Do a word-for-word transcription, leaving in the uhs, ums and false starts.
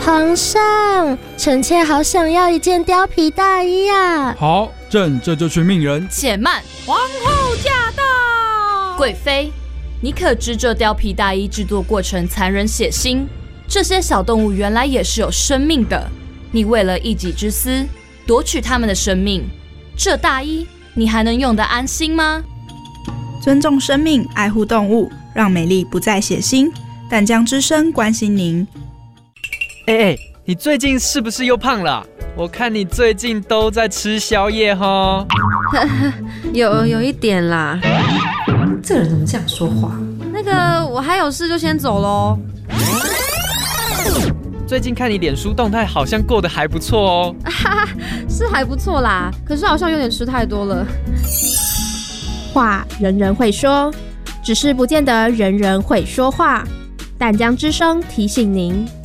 皇上，臣妾好想要一件貂皮大衣啊！ 好，朕这就去命人。 且慢，皇后驾到！贵妃，你可知这貂皮大衣制作过程残忍血腥？这些小动物原来也是有生命的，你为了一己之私夺取他们的生命，这大衣你还能用得安心吗？ 尊重生命，爱护动物，让美丽不再血腥。淡江之声关心您。 哎哎，你最近是不是又胖了？我看你最近都在吃宵夜齁。 有有一点啦。这个人怎么这样说话？那个，我还有事就先走咯。 最近看你脸书动态，好像过得还不错哦。 是还不错啦，可是好像有点吃太多了。 话人人会说，只是不见得人人会说话。淡江之声提醒您。